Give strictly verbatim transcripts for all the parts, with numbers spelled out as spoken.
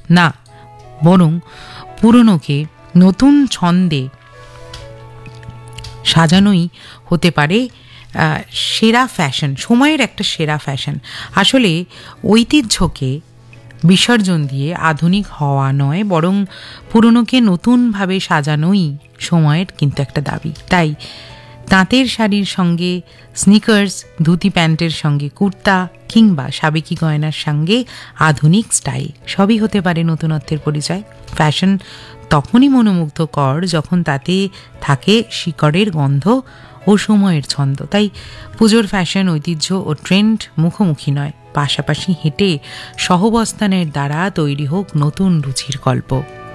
না, বরং পুরনোকে নতুন ছন্দে সাজানোই হতে পারে সেরা ফ্যাশন, সময়ের একটা সেরা ফ্যাশন। আসলে ঐতিহ্যকে বিসর্জন দিয়ে আধুনিক হওয়া নয়, বরং পুরনোকে নতুনভাবে সাজানোই সময়ের কিন্তু একটা দাবি। তাই তাঁতের শাড়ির সঙ্গে স্নিকার্স, ধুতি প্যান্টের সঙ্গে কুর্তা কিংবা সাবেকি গয়নার সঙ্গে আধুনিক স্টাইল সবই হতে পারে নতুনত্বের পরিচয়। ফ্যাশন তখনই মনোমুগ্ধকর যখন তাতে থাকে শিকড়ের গন্ধ ও সময়ের ছন্দ। তাই পুজোর ফ্যাশন ঐতিহ্য ও ট্রেন্ড মুখোমুখি নয়, পাশাপাশি হেঁটে সহবস্থানের দ্বারা তৈরি হোক নতুন রুচির গল্প।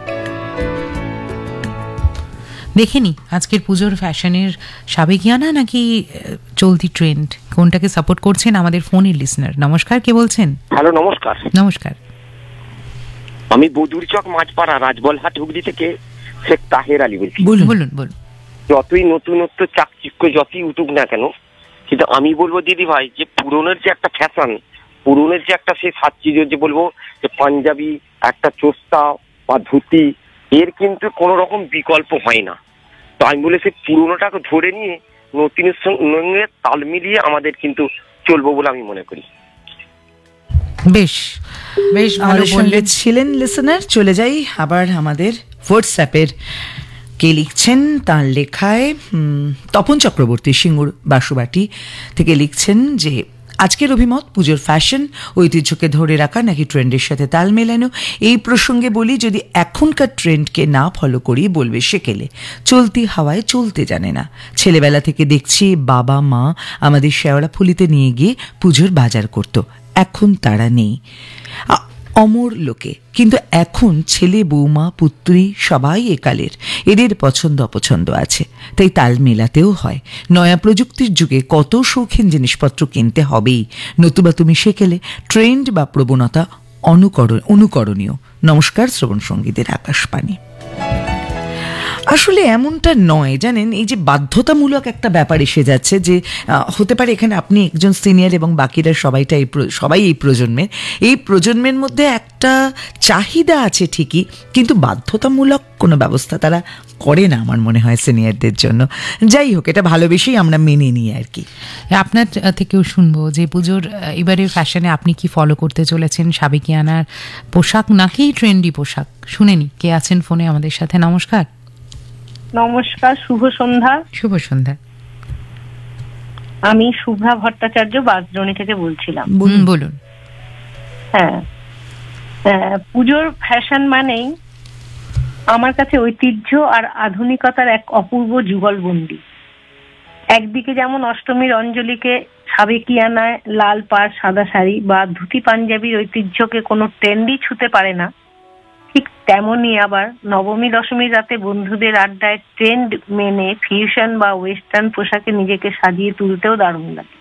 দেখেনি আজকের পুজোর ফ্যাশনের সাবেকিয়ানা নাকি চলতি ট্রেন্ড, কোনটাকে সাপোর্ট করছেন আমাদের ফোনের লিসনার। নমস্কার, কে বলছেন? হ্যালো, নমস্কার। নমস্কার, আমি বদুরচক মাঝপাড়া রাজবলহাট হুগলি থেকে শেখ তাহের আলী বলছি। বলুন বলুন বলুন। যতই নতুনত্ব চাকচিক্য যতই উঠুক না কেন, কিন্তু আমি বলবো দিদি ভাই যে পুরনের যে একটা ফ্যাশন, পুরনের যে একটা সেই সাচ্চিজ যে বলবো যে পাঞ্জাবি একটা চোস্তা বা ধুতি, এর কিন্তু কোনো রকম বিকল্প হয় না। তো আমি বলে সেই পুরনোটাকে ধরে নিয়ে নতুনের সঙ্গে তাল মিলিয়ে আমাদের কিন্তু চলবো বলে আমি মনে করি। বেশ বেশ ভালো বললেন। ছিলেন লিসেনার। চলে যাই আবার আমাদের হোয়াটসঅ্যাপের কে লিখছেন, তার লেখায় তপন চক্রবর্তী সিঙ্গুর বাসুবাটি থেকে লিখছেন যে আজকের অভিমত পুজোর ফ্যাশন ঐতিহ্যকে ধরে রাখা নাকি ট্রেন্ডের সাথে তাল মেলানো। এই প্রসঙ্গে বলি, যদি এখনকার ট্রেন্ডকে না ফলো করি বলবে সেকেলে, চলতি হাওয়ায় চলতে জানে না। ছেলেবেলা থেকে দেখছি বাবা মা আমাদের শেওড়াফুলিতে নিয়ে গিয়ে পুজোর বাজার করত, এখন তারা নেই, অমর লোকে। কিন্তু এখন ছেলে বৌমা পুত্রী সবাই একালের, এদের পছন্দ অপছন্দ আছে, তাই তাল মেলাতেও হয়। নয়া প্রযুক্তির যুগে কত শৌখিন জিনিসপত্র কিনতে হবেই, নতুবা তুমি সেকেলে ট্রেন্ড বা প্রবণতা অনুকরণ অনুকরণীয়। নমস্কার, শ্রবণ সঙ্গীতের আকাশবাণী। আসলে এমনটা নয়, জানেন, এই যে বাধ্যতামূলক একটা ব্যাপার এসে যাচ্ছে যে হতে পারে এখানে আপনি একজন সিনিয়র এবং বাকিরা সবাইটা এই সবাই এই প্রজন্মের এই প্রজন্মের মধ্যে একটা চাহিদা আছে ঠিকই, কিন্তু বাধ্যতামূলক কোনো ব্যবস্থা তারা করে না আমার মনে হয় সিনিয়রদের জন্য। যাই হোক, এটা ভালোবেসেই আমরা মেনে নিই আর কি। আপনার থেকেও শুনবো যে পুজোর এবারের ফ্যাশনে আপনি কি ফলো করতে চলেছেন, সাবেকিয়ানার পোশাক নাকি ট্রেন্ডি পোশাক? শুনেনি কে আছেন ফোনে আমাদের সাথে। নমস্কার। নমস্কার, শুভ সন্ধ্যা। শুভ সন্ধ্যা। আমি শুভ্রা ভট্টাচার্য বাঁশদ্রোণী থেকে বলছিলাম। বলুন বলুন। হ্যাঁ, পুজোর ফ্যাশন মানেই আমার কাছে ঐতিহ্য আর আধুনিকতার এক অপূর্ব যুগলবন্দি। একদিকে যেমন অষ্টমীর অঞ্জলিকে সাবেকিয়ানায় লাল পাড় সাদা শাড়ি বা ধুতি পাঞ্জাবির ঐতিহ্যকে কোনো ট্রেন্ডই ছুতে পারে না, ঠিক তেমনই আবার নবমী দশমীর রাতে বন্ধুদের আড্ডায় ট্রেন্ড মেনে ফিউশন বা ওয়েস্টার্ন পোশাকে নিজেকে সাজিয়ে তুলতেও দারুণ লাগে।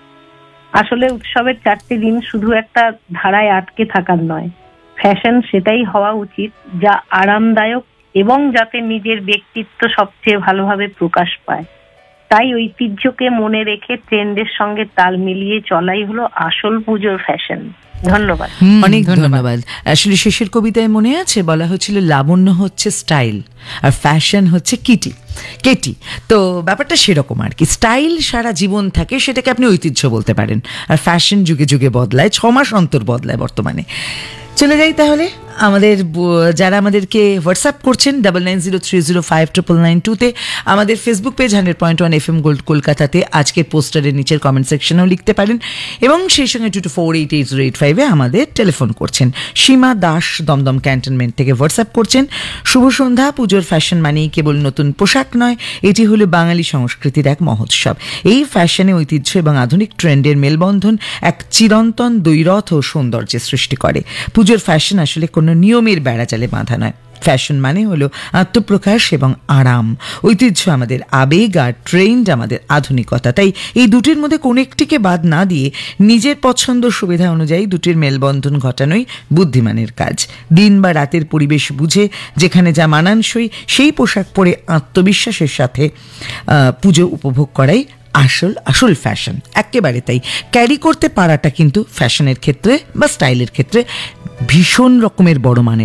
আসলে উৎসবের চারটে দিন শুধু একটা ধারায় আটকে থাকার নয়, ফ্যাশন সেটাই হওয়া উচিত যা আরামদায়ক এবং যাতে নিজের ব্যক্তিত্ব সবচেয়ে ভালোভাবে প্রকাশ পায়। তাই ঐতিহ্যকে মনে রেখে ট্রেন্ডের সঙ্গে তাল মিলিয়ে চলাই হলো আসল পুজোর ফ্যাশন। ধন্যবাদ। অনেক ধন্যবাদ। আসলে শেষের কবিতায় মনে আছে বলা হচ্ছিল লাবণ্য হচ্ছে স্টাইল আর ফ্যাশন হচ্ছে কিটি কেটি। তো ব্যাপারটা সেরকম আর কি। স্টাইল সারা জীবন থাকে, সেটাকে আপনি ঐতিহ্য বলতে পারেন, আর ফ্যাশন যুগে যুগে বদলায়, ছ মাস অন্তর বদলায় বর্তমানে। চলে যাই তাহলে আমাদের যারা আমাদেরকে হোয়াটসঅ্যাপ করছেন double nine zero three zero five triple nine টুতে, আমাদের Facebook page hundred point one F M gold কলকাতাতে আজকের পোস্টারের নিচের কমেন্ট সেকশনেও লিখতে পারেন, এবং সেই সঙ্গে two two four eight eight zero eight ফাইভে আমাদের টেলিফোন করছেন। সীমা দাস দমদম ক্যান্টনমেন্ট থেকে হোয়াটসঅ্যাপ করছেন, শুভ সন্ধ্যা। পুজোর ফ্যাশন মানেই কেবল নতুন পোশাক নয়, এটি হলো বাঙালি সংস্কৃতির এক মহোৎসব। এই ফ্যাশনে ঐতিহ্য এবং আধুনিক ট্রেন্ডের মেলবন্ধন এক চিরন্তন দ্বৈরথ ও সৌন্দর্যের সৃষ্টি করে। পুজোর ফ্যাশন আসলে কোনো নিয়মের বেড়াজালে বাঁধা নয়। ফ্যাশন মানে হলো আত্মপ্রকাশ এবং আরাম। ঐতিহ্য আমাদের আবেগ আর ট্রেন্ড আমাদের আধুনিকতা। তাই এই দুটির মধ্যে কোনো একটিকে বাদ না দিয়ে নিজের পছন্দ সুবিধা অনুযায়ী দুটির মেলবন্ধন ঘটানোই বুদ্ধিমানের কাজ। দিন বা রাতের পরিবেশ বুঝে যেখানে যা মানানসই সেই পোশাক পরে আত্মবিশ্বাসের সাথে পুজো উপভোগ করাই আসল আসল ফ্যাশন। একেবারে তাই, ক্যারি করতে পারাটা কিন্তু ফ্যাশনের ক্ষেত্রে বা স্টাইলের ক্ষেত্রে ভীষণ রকমের বড় মানে